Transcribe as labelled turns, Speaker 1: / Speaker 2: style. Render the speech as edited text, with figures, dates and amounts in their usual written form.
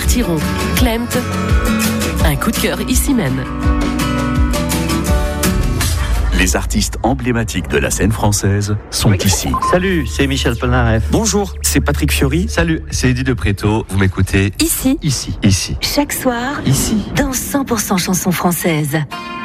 Speaker 1: partiront. Klemt, un coup de cœur ici même.
Speaker 2: Les artistes emblématiques de la scène française sont ici.
Speaker 3: Salut, c'est Michel Polnareff.
Speaker 4: Bonjour, c'est Patrick Fiori.
Speaker 3: Salut, c'est Eddie de Préto. Vous m'écoutez
Speaker 5: Ici.
Speaker 3: Ici.
Speaker 5: Chaque soir.
Speaker 3: Ici.
Speaker 5: Dans 100% chansons françaises.